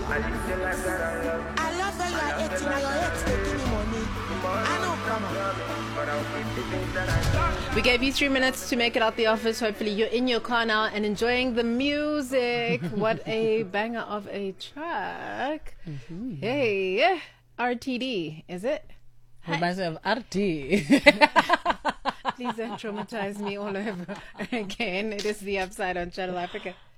I love that you are 18 and your ex taking you money. I know, come on. We gave you 3 minutes to make it out the office. Hopefully you're in your car now and enjoying the music. What a banger of a track. Mm-hmm. Hey, RTD, is it? Reminds me of RT. Please don't traumatize me all over again. It is The Upside on Channel Africa.